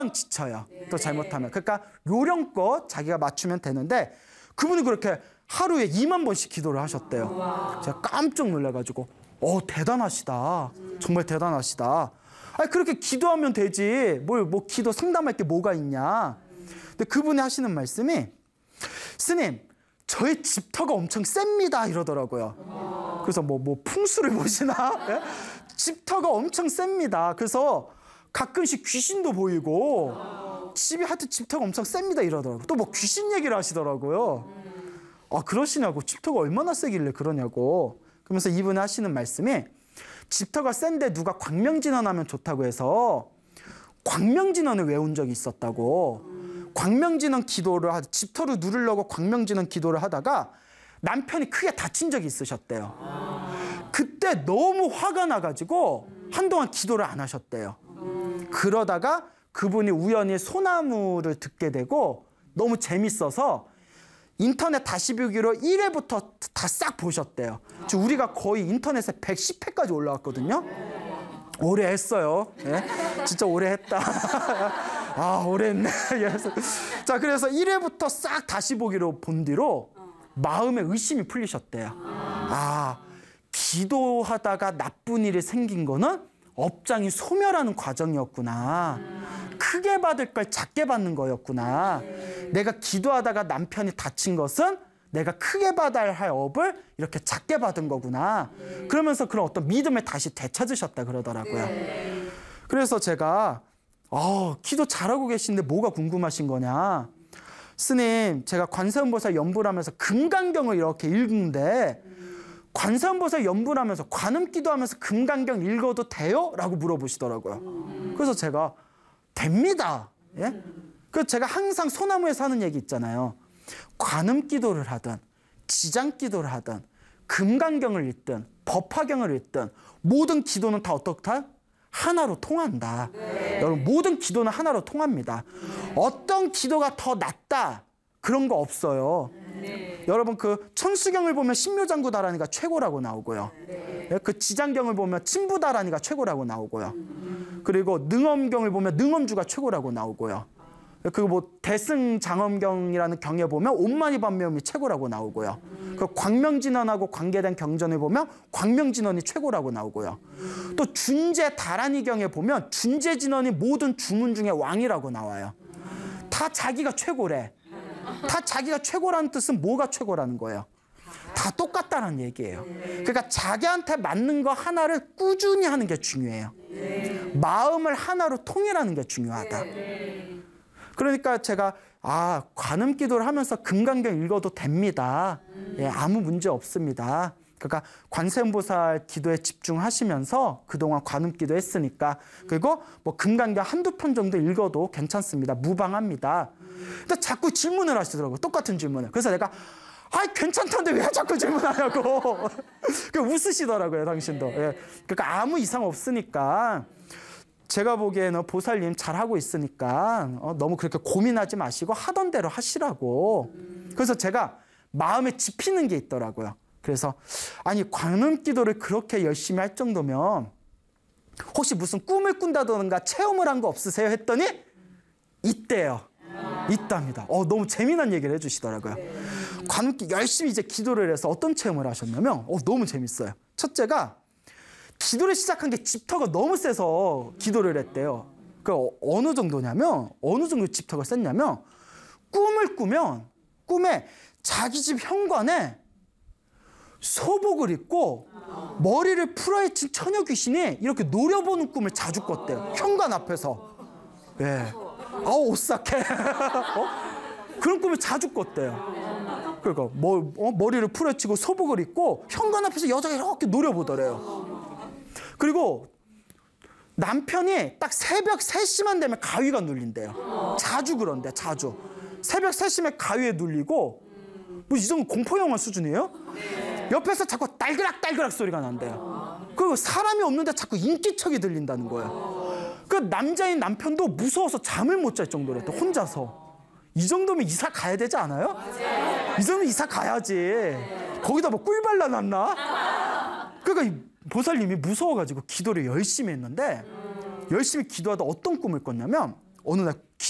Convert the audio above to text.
지쳐요. 또 잘못하면. 그러니까 요령껏 자기가 맞추면 되는데 그분이 그렇게 하루에 2만 번씩 기도를 하셨대요. 제가 깜짝 놀라가지고 대단하시다. 정말 대단하시다. 아니 그렇게 기도하면 되지. 뭐 기도 상담할 게 뭐가 있냐. 근데 그분이 하시는 말씀이 스님 저의 집터가 엄청 셉니다 이러더라고요. 그래서 뭐 풍수를 보시나? 예? 집터가 엄청 셉니다. 그래서 가끔씩 귀신도 보이고 집이 하여튼 집터가 엄청 셉니다 이러더라고요. 또 뭐 귀신 얘기를 하시더라고요. 그러시냐고. 집터가 얼마나 세길래 그러냐고. 그러면서 이분이 하시는 말씀이 집터가 센데 누가 광명진언하면 좋다고 해서 광명진언을 외운 적이 있었다고. 광명진언 기도를 집터를 누르려고 광명진언 기도를 하다가 남편이 크게 다친 적이 있으셨대요. 그때 너무 화가 나가지고 한동안 기도를 안 하셨대요. 그러다가 그분이 우연히 소나무를 듣게 되고 너무 재밌어서 인터넷 다시 보기로 1회부터 다 싹 보셨대요. 지금 우리가 거의 인터넷에 110회까지 올라왔거든요. 오래 했어요. 예? 진짜 오래 했다. 오래 했네. 자, 그래서 1회부터 싹 다시 보기로 본 뒤로 마음에 의심이 풀리셨대요. 기도하다가 나쁜 일이 생긴 거는 업장이 소멸하는 과정이었구나. 크게 받을 걸 작게 받는 거였구나. 내가 기도하다가 남편이 다친 것은 내가 크게 받아야 할 업을 이렇게 작게 받은 거구나. 그러면서 그런 어떤 믿음을 다시 되찾으셨다 그러더라고요. 그래서 제가 기도 잘하고 계신데 뭐가 궁금하신 거냐. 스님 제가 관세음보살 연부를 하면서 금강경을 이렇게 읽는데 관세음보살 연부를 하면서 관음기도하면서 금강경 읽어도 돼요? 라고 물어보시더라고요. 그래서 제가 됩니다. 예? 그래서 제가 항상 소나무에서 하는 얘기 있잖아요. 관음기도를 하든 지장기도를 하든 금강경을 읽든 법화경을 읽든 모든 기도는 다 어떻다? 하나로 통한다. 여러분 모든 기도는 하나로 통합니다. 어떤 기도가 더 낫다 그런 거 없어요. 여러분 그 천수경을 보면 신묘장구다라니가 최고라고 나오고요. 그 지장경을 보면 친부다라니가 최고라고 나오고요. 그리고 능엄경을 보면 능엄주가 최고라고 나오고요. 그리고 뭐 대승장엄경이라는 경에 보면 온만이반매음이 최고라고 나오고요. 그 광명진언하고 관계된 경전을 보면 광명진언이 최고라고 나오고요. 또 준제다란이경에 보면 준제진언이 모든 주문 중에 왕이라고 나와요. 다 자기가 최고래. 다 자기가 최고라는 뜻은 뭐가 최고라는 거예요? 다 똑같다는 얘기예요. 그러니까 자기한테 맞는 거 하나를 꾸준히 하는 게 중요해요. 마음을 하나로 통일하는 게 중요하다. 그러니까 제가 관음기도를 하면서 금강경 읽어도 됩니다. 아무 문제 없습니다. 그러니까 관세음보살 기도에 집중하시면서 그동안 관음기도 했으니까 그리고 뭐 금강경 한두 편 정도 읽어도 괜찮습니다. 무방합니다. 근데 자꾸 질문을 하시더라고요. 똑같은 질문을. 그래서 내가 괜찮던데 왜 자꾸 질문하냐고. 웃으시더라고요, 당신도. 그러니까 아무 이상 없으니까 제가 보기에는 보살님 잘하고 있으니까 너무 그렇게 고민하지 마시고 하던 대로 하시라고. 그래서 제가 마음에 집히는 게 있더라고요. 그래서 관음기도를 그렇게 열심히 할 정도면 혹시 무슨 꿈을 꾼다던가 체험을 한 거 없으세요? 했더니 있대요. 있답니다. 너무 재미난 얘기를 해주시더라고요. 관음기 열심히 이제 기도를 해서 어떤 체험을 하셨냐면 너무 재밌어요. 첫째가 기도를 시작한 게 집터가 너무 세서 기도를 했대요. 어느 정도냐면 어느 정도 집터가 셌냐면 꿈을 꾸면 꿈에 자기 집 현관에 소복을 입고 머리를 풀어헤친 처녀 귀신이 이렇게 노려보는 꿈을 자주 꿨대요. 현관 앞에서. 오싹해. 그런 꿈을 자주 꿨대요. 그러니까 머리를 풀어헤치고 소복을 입고 현관 앞에서 여자가 이렇게 노려보더래요. 그리고 남편이 딱 새벽 3시만 되면 가위가 눌린대요. 자주 그런데 자주. 새벽 3시면 가위에 눌리고 뭐 이 정도 공포영화 수준이에요? 옆에서 자꾸 딸그락딸그락 소리가 난대요. 그리고 사람이 없는데 자꾸 인기척이 들린다는 거예요. 그 남자인 남편도 무서워서 잠을 못 잘 정도로 했대, 혼자서. 이 정도면 이사 가야 되지 않아요? 이 정도면 이사 가야지. 거기다 뭐 꿀 발라놨나? 그러니까 보살님이 무서워가지고 기도를 열심히 했는데 열심히 기도하다 어떤 꿈을 꿨냐면 어느 날